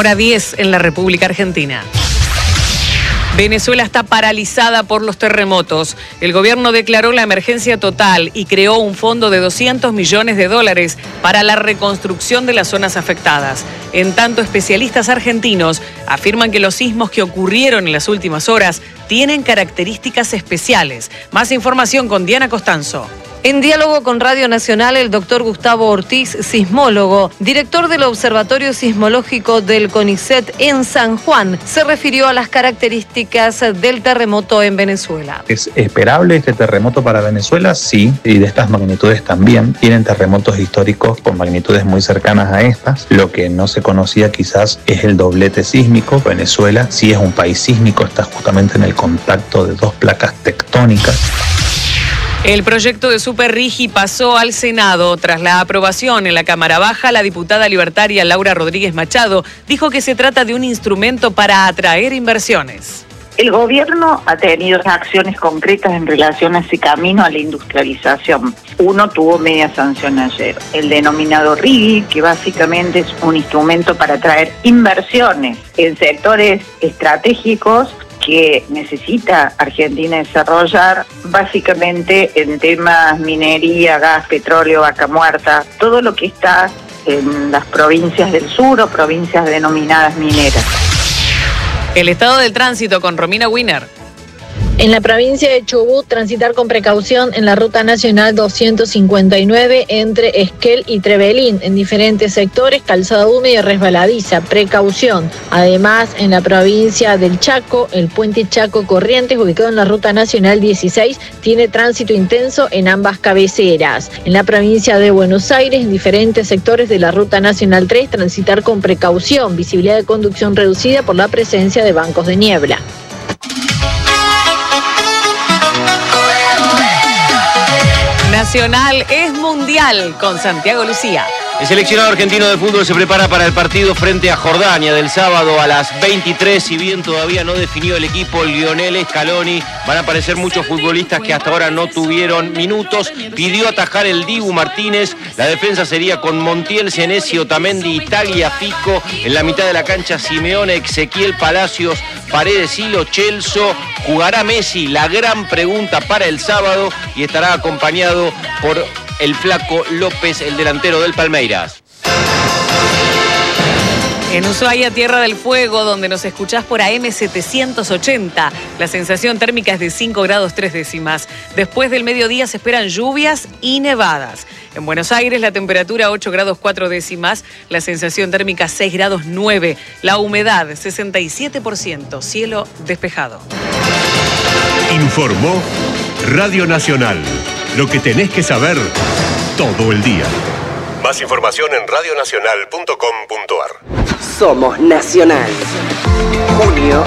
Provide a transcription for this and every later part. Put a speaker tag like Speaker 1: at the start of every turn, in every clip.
Speaker 1: Hora 10 en la República Argentina. Venezuela está paralizada por los terremotos. El gobierno declaró la emergencia total y creó un fondo de $200 millones para la reconstrucción de las zonas afectadas. En tanto, especialistas argentinos afirman que los sismos que ocurrieron en las últimas horas tienen características especiales. Más información con Diana Costanzo.
Speaker 2: En diálogo con Radio Nacional, el doctor Gustavo Ortiz, sismólogo, director del Observatorio Sismológico del CONICET en San Juan, se refirió a las características del terremoto en Venezuela.
Speaker 3: ¿Es esperable este terremoto para Venezuela? Sí, y de estas magnitudes también. Tienen terremotos históricos con magnitudes muy cercanas a estas. Lo que no se conocía quizás es el doblete sísmico. Venezuela sí es un país sísmico, está justamente en el contacto de dos placas tectónicas.
Speaker 1: El proyecto de Superrigi pasó al Senado. Tras la aprobación en la Cámara Baja, la diputada libertaria Laura Rodríguez Machado dijo que se trata de un instrumento para atraer inversiones.
Speaker 4: El gobierno ha tenido acciones concretas en relación a ese camino a la industrialización. Uno tuvo media sanción ayer, el denominado RIGI, que básicamente es un instrumento para atraer inversiones en sectores estratégicos que necesita Argentina desarrollar, básicamente en temas minería, gas, petróleo, vaca muerta, todo lo que está en las provincias del sur o provincias denominadas mineras.
Speaker 1: El estado del tránsito con Romina Wiener.
Speaker 5: En la provincia de Chubut, transitar con precaución en la ruta nacional 259 entre Esquel y Trevelín, en diferentes sectores, calzada húmeda y resbaladiza, precaución. Además, en la provincia del Chaco, el puente Chaco Corrientes, ubicado en la ruta nacional 16, tiene tránsito intenso en ambas cabeceras. En la provincia de Buenos Aires, en diferentes sectores de la ruta nacional 3, transitar con precaución, visibilidad de conducción reducida por la presencia de bancos de niebla.
Speaker 1: Nacional es mundial con Santiago Lucía.
Speaker 6: El seleccionado argentino de fútbol se prepara para el partido frente a Jordania del sábado a las 23. Si bien todavía no definió el equipo Lionel Scaloni, van a aparecer muchos futbolistas que hasta ahora no tuvieron minutos. Pidió atajar el Dibu Martínez. La defensa sería con Montiel, Senesi, Otamendi y Tagliafico. En la mitad de la cancha, Simeone, Ezequiel Palacios, Paredes y Lo Celso. ¿Jugará Messi? La gran pregunta para el sábado, y estará acompañado por el Flaco López, el delantero del Palmeiras.
Speaker 1: En Ushuaia, Tierra del Fuego, donde nos escuchás por AM 780, la sensación térmica es de 5 grados 3 décimas. Después del mediodía se esperan lluvias y nevadas. En Buenos Aires, la temperatura 8 grados 4 décimas, la sensación térmica 6 grados 9, la humedad 67%, cielo despejado.
Speaker 7: Informó Radio Nacional. Lo que tenés que saber todo el día. Más información en radionacional.com.ar.
Speaker 8: Somos Nacional. Junio.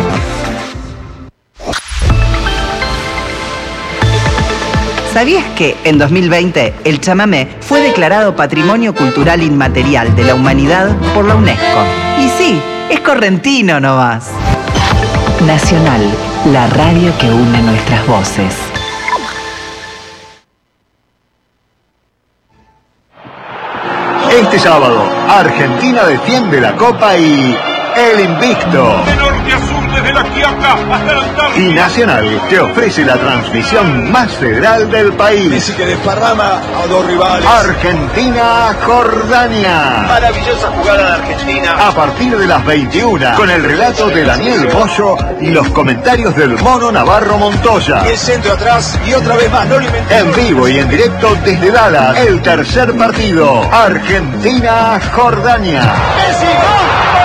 Speaker 9: ¿Sabías que en 2020 el chamamé fue declarado Patrimonio Cultural Inmaterial de la Humanidad por la UNESCO? Y sí, es correntino nomás. Nacional, la radio que une nuestras voces.
Speaker 10: Este sábado, Argentina defiende la Copa y el invicto.
Speaker 11: De norte a sur, desde la Quiaca hasta la Antártida.
Speaker 10: Y Nacional te ofrece la transmisión más federal del país.
Speaker 11: Messi que desparrama a dos rivales.
Speaker 10: Argentina-Jordania.
Speaker 11: Maravillosa jugada de Argentina.
Speaker 10: A partir de las 21, con el relato de Daniel Pollo y los comentarios del Mono Navarro Montoya.
Speaker 11: Y el centro atrás y otra vez más, no lo inventé.
Speaker 10: En vivo y en directo desde Dallas, el tercer partido. Argentina-Jordania.
Speaker 11: Messi, ¡gol!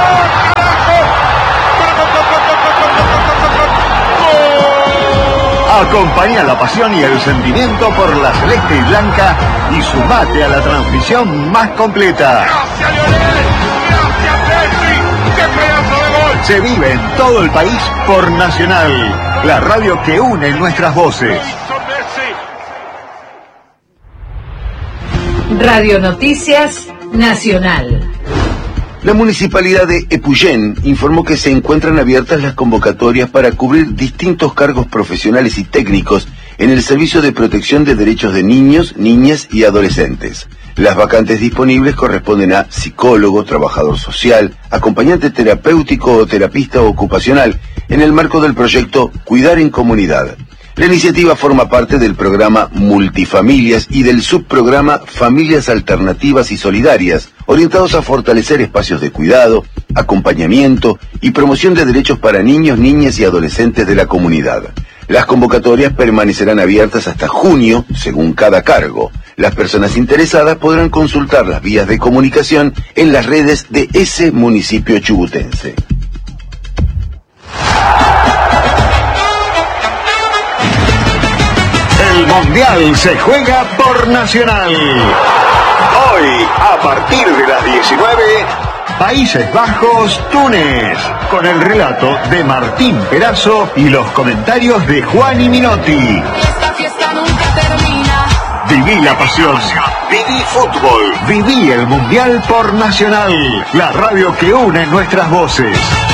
Speaker 10: Acompaña la pasión y el sentimiento por la celeste y blanca y sumate a la transmisión más completa.
Speaker 11: ¡Gracias, Lionel! ¡Gracias, Messi! ¡Qué pedazo de gol!
Speaker 10: Se vive en todo el país por Nacional, la radio que une nuestras voces.
Speaker 12: Radio Noticias Nacional.
Speaker 13: La municipalidad de Epuyén informó que se encuentran abiertas las convocatorias para cubrir distintos cargos profesionales y técnicos en el Servicio de Protección de Derechos de Niños, Niñas y Adolescentes. Las vacantes disponibles corresponden a psicólogo, trabajador social, acompañante terapéutico o terapista ocupacional, en el marco del proyecto Cuidar en Comunidad. La iniciativa forma parte del programa Multifamilias y del subprograma Familias Alternativas y Solidarias, orientados a fortalecer espacios de cuidado, acompañamiento y promoción de derechos para niños, niñas y adolescentes de la comunidad. Las convocatorias permanecerán abiertas hasta junio, según cada cargo. Las personas interesadas podrán consultar las vías de comunicación en las redes de ese municipio chubutense.
Speaker 10: El Mundial se juega por Nacional. Hoy, a partir de las 19, Países Bajos, Túnez, con el relato de Martín Perazo y los comentarios de Juan y Minotti.
Speaker 11: Esta fiesta nunca termina.
Speaker 10: Viví la pasión, viví fútbol, viví el Mundial por Nacional, la radio que une nuestras voces.